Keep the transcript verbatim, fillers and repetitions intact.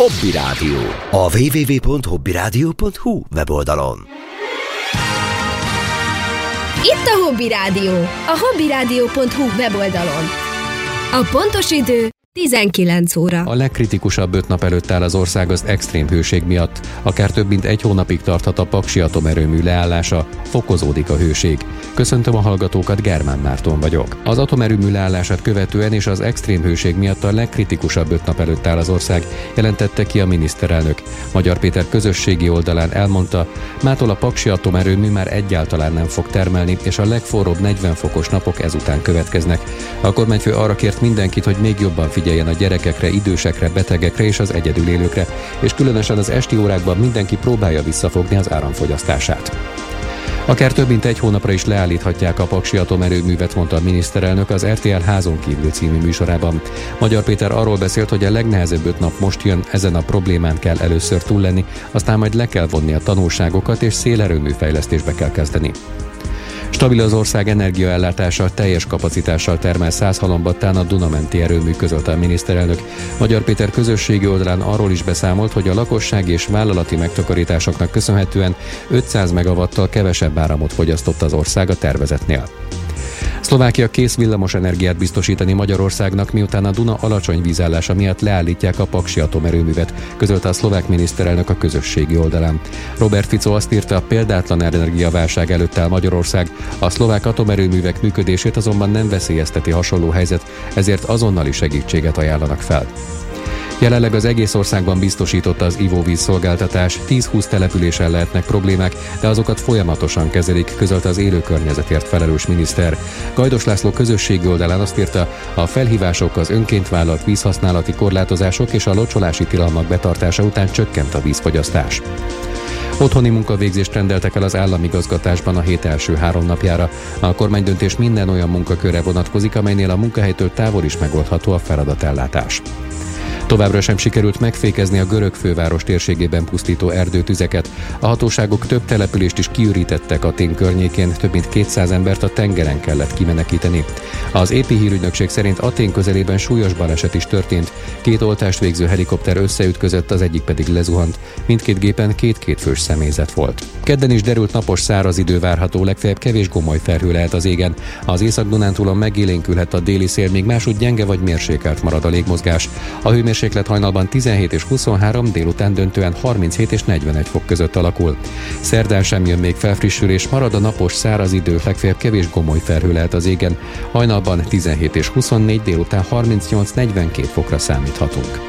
Hobby Rádió. A double-u double-u double-u pont hobby rádió pont hu weboldalon. Itt a Hobby Rádió, a hobby rádió pont hu weboldalon. A pontos idő tizenkilenc óra. A legkritikusabb öt nap előtt áll az ország az extrém hőség miatt. Akár több mint egy hónapig tarthat a Paksi atomerőmű leállása, fokozódik a hőség. Köszöntöm a hallgatókat, Germán Márton vagyok. Az atomerőmű leállását követően és az extrém hőség miatt a legkritikusabb öt nap előtt áll az ország, jelentette ki a miniszterelnök. Magyar Péter közösségi oldalán elmondta, mától a Paksi atomerőmű már egyáltalán nem fog termelni, és a legforróbb negyven fokos napok ezután következnek. A kormányfő arra kért mindenkit, hogy még jobban figyeljen a gyerekekre, idősekre, betegekre és az egyedül élőkre, és különösen az esti órákban mindenki próbálja visszafogni az áramfogyasztását. Akár több mint egy hónapra is leállíthatják a Paksi atomerőművet, mondta a miniszterelnök az er té el Házon kívül című műsorában. Magyar Péter arról beszélt, hogy a legnehezebb öt nap most jön, ezen a problémán kell először túl lenni, aztán majd le kell vonni a tanulságokat és szélerőmű fejlesztésbe kell kezdeni. Stabil az ország energiaellátása, teljes kapacitással termel Százhalombattán a Duna-menti erőmű, közölte a miniszterelnök. Magyar Péter közösségi oldalán arról is beszámolt, hogy a lakossági és vállalati megtakarításoknak köszönhetően ötszáz megawattal kevesebb áramot fogyasztott az ország a tervezetnél. Szlovákia kész villamos energiát biztosítani Magyarországnak, miután a Duna alacsony vízállása miatt leállítják a Paksi atomerőművet, közölte a szlovák miniszterelnök a közösségi oldalán. Robert Fico azt írta, a példátlan energiaválság előtt áll Magyarország, a szlovák atomerőművek működését azonban nem veszélyezteti hasonló helyzet, ezért azonnali segítséget ajánlanak fel. Jelenleg az egész országban biztosította az ivóvíz szolgáltatás, tíz-húsz településen lehetnek problémák, de azokat folyamatosan kezelik, közölte az élő környezetért felelős miniszter. Gajdos László közösségi oldalán azt írta, a felhívások, az önként vállalt vízhasználati korlátozások és a locsolási tilalmak betartása után csökkent a vízfogyasztás. Otthoni munkavégzést rendeltek el az államigazgatásban a hét első három napjára. A kormánydöntés minden olyan munkakörre vonatkozik, amelynél a munkahelytől távol is megoldható a feladatellátás. Továbbra sem sikerült megfékezni a görög főváros térségében pusztító erdőtüzeket. A hatóságok több települést is kiürítettek Atén környékén, több mint kétszáz embert a tengeren kellett kimenekíteni. Az é pé hírügynökség szerint Atén közelében súlyos baleset is történt. Két oltást végző helikopter összeütközött, az egyik pedig lezuhant. Mindkét gépen két-két fős személyzet volt. Kedden is derült napos száraz idő várható, legfeljebb kevés gomoly felhő lehet az égen. Az Észak-Dunántúlon megélénkülhet a déli szél, még másút gyenge vagy mérsékelt marad a légmozgás. A hőmérséklet hajnalban tizenhét és huszonhárom, délután döntően harminchét és negyvenegy fok között alakul. Szerdán sem jön még felfrissülés, marad a napos száraz idő, legfeljebb kevés gomoly felhő lehet az égen. Hajnalban tizenhét és huszonnégy, délután harmincnyolc-negyvenkét fokra számíthatunk.